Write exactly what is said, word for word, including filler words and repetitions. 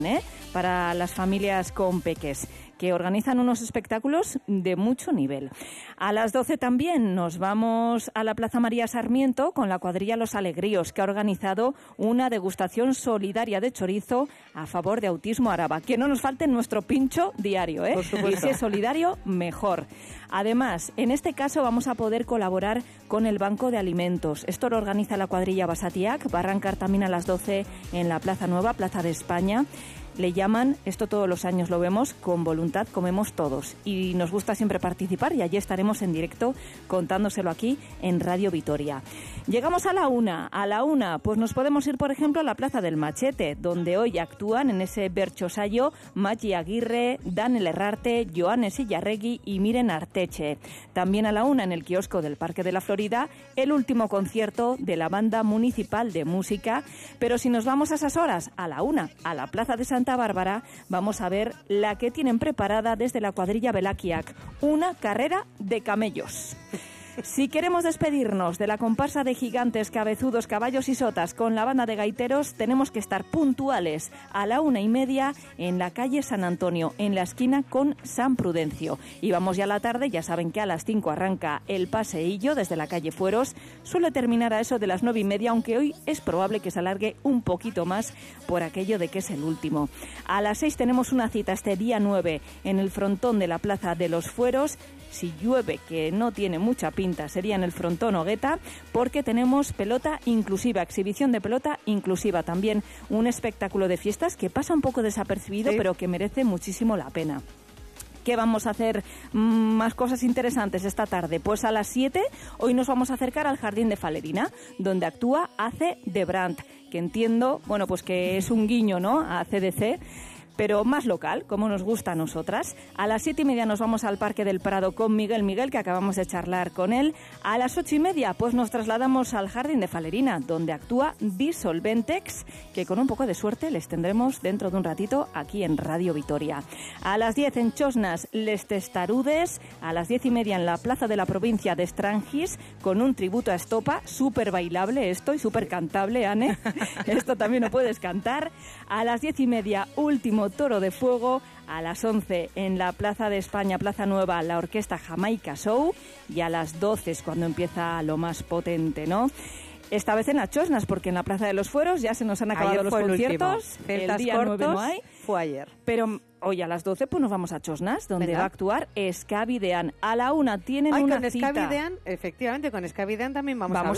¿eh? Para las familias con peques, que organizan unos espectáculos de mucho nivel. A las doce también nos vamos a la Plaza María Sarmiento con la cuadrilla Los Alegríos, que ha organizado una degustación solidaria de chorizo a favor de Autismo Araba. Que no nos falte nuestro pincho diario, ¿eh? Por supuesto. Y si es solidario, mejor. Además, en este caso vamos a poder colaborar con el Banco de Alimentos. Esto lo organiza la cuadrilla Basatiac. Va a arrancar también a las doce en la Plaza Nueva, Plaza de España. Le llaman, esto todos los años lo vemos, con voluntad comemos todos. Y nos gusta siempre participar y allí estaremos en directo contándoselo aquí en Radio Vitoria. Llegamos a la una. A la una, pues nos podemos ir, por ejemplo, a la Plaza del Machete, donde hoy actúan en ese berchosayo Maggi Aguirre, Daniel Herrarte, Joanes Illarregui y Miren Arteche. También a la una, en el kiosco del Parque de la Florida, el último concierto de la Banda Municipal de Música. Pero si nos vamos a esas horas, a la una, a la Plaza de Santa Bárbara, vamos a ver la que tienen preparada desde la cuadrilla Belaquiac, una carrera de camellos. Si queremos despedirnos de la comparsa de gigantes, cabezudos, caballos y sotas con la banda de gaiteros, tenemos que estar puntuales a la una y media en la calle San Antonio, en la esquina con San Prudencio. Y vamos ya a la tarde, ya saben que a las cinco arranca el paseillo desde la calle Fueros. Suele terminar a eso de las nueve y media, aunque hoy es probable que se alargue un poquito más por aquello de que es el último. A las seis tenemos una cita este día nueve en el frontón de la Plaza de los Fueros. Si llueve, que no tiene mucha pinta, sería en el frontón Hogueta, porque tenemos pelota inclusiva, exhibición de pelota inclusiva. También un espectáculo de fiestas que pasa un poco desapercibido, sí, pero que merece muchísimo la pena. ¿Qué vamos a hacer más cosas interesantes esta tarde? Pues a las siete hoy nos vamos a acercar al Jardín de Falerina, donde actúa A C de Brandt, que entiendo, bueno, pues que es un guiño, ¿no?, a C D C, pero más local, como nos gusta a nosotras. A las siete y media nos vamos al Parque del Prado con Miguel Miguel, que acabamos de charlar con él. A las ocho y media, pues nos trasladamos al Jardín de Falerina, donde actúa Disolventex, que con un poco de suerte les tendremos dentro de un ratito aquí en Radio Vitoria. A las diez en Chosnas, Les Testarudes. A las diez y media en la Plaza de la Provincia de Estrangis, con un tributo a Estopa, súper bailable esto y súper cantable, Anne. Esto también lo puedes cantar. A las diez y media, último Toro de Fuego. A las once en la Plaza de España, Plaza Nueva, la Orquesta Jamaica Show. Y a las doce es cuando empieza lo más potente, ¿no? Esta vez en las Chosnas, porque en la Plaza de los Fueros ya se nos han acabado ayer los fue conciertos. El, el día cortos, nueve no hay. Fue ayer. Pero hoy a las doce pues nos vamos a Chosnas, donde Venga. va a actuar Escabidean. A la una tienen Ay, una con cita. Escabidean, efectivamente, con Escabidean también vamos, vamos